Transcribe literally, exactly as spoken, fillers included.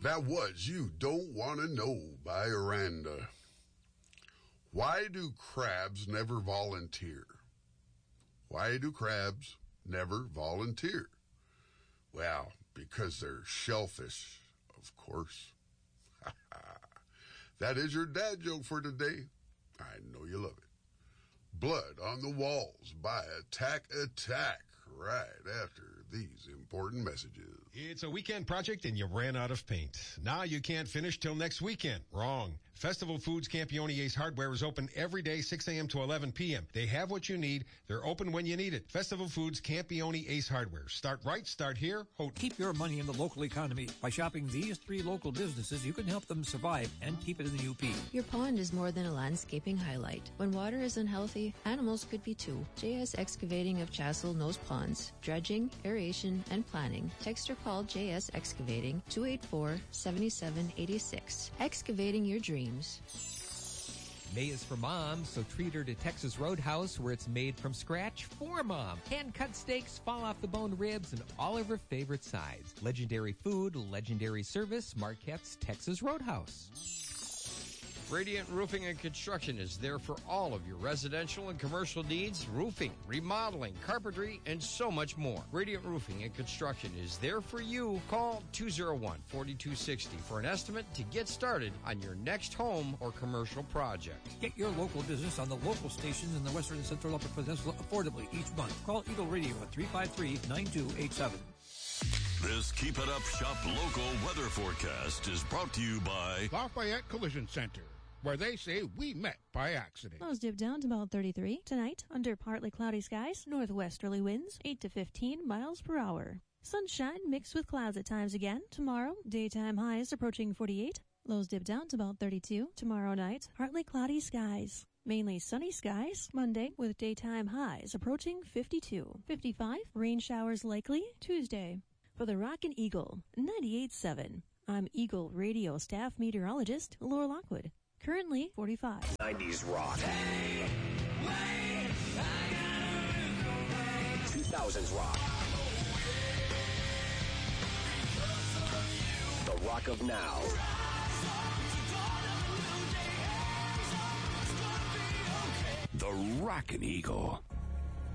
That was You Don't Want to Know by Aranda. Why do crabs never volunteer? Why do crabs never volunteer? Well, because they're shellfish, of course. That is your dad joke for today. I know you love it. Blood on the Walls by Attack Attack right after these important messages. It's a weekend project and you ran out of paint. Now you can't finish till next weekend. Wrong. Festival Foods Campione Ace Hardware is open every day, six a.m. to eleven p.m. They have what you need. They're open when you need it. Festival Foods Campione Ace Hardware. Start right, start here. Houghton. Keep your money in the local economy. By shopping these three local businesses, you can help them survive and keep it in the U P. Your pond is more than a landscaping highlight. When water is unhealthy, animals could be too. J S Excavating of Chassel knows ponds, dredging, aeration, and planning. Text or call J S Excavating two eight four, seven seven eight six. Excavating your dreams. May is for Mom, so treat her to Texas Roadhouse, where it's made from scratch for Mom. Hand-cut steaks, fall-off-the-bone ribs, and all of her favorite sides. Legendary food, legendary service, Marquette's Texas Roadhouse. Radiant Roofing and Construction is there for all of your residential and commercial needs, roofing, remodeling, carpentry, and so much more. Radiant Roofing and Construction is there for you. Call two oh one, four two six oh for an estimate to get started on your next home or commercial project. Get your local business on the local stations in the Western and Central Upper Peninsula affordably each month. Call Eagle Radio at three five three, nine two eight seven. This Keep It Up Shop local weather forecast is brought to you by Lafayette Collision Center, where they say we met by accident. Lows dip down to about thirty-three. Tonight, under partly cloudy skies, northwesterly winds, eight to fifteen miles per hour. Sunshine mixed with clouds at times again. Tomorrow, daytime highs approaching forty-eight. Lows dip down to about thirty-two. Tomorrow night, partly cloudy skies. Mainly sunny skies Monday with daytime highs approaching fifty-two. fifty-five, rain showers likely Tuesday. For the Rockin' Eagle, ninety-eight point seven. I'm Eagle Radio staff meteorologist Laura Lockwood. Currently forty-five. nineties rock. Hey, wait, two thousands rock. The rock of now. The Rockin' Eagle.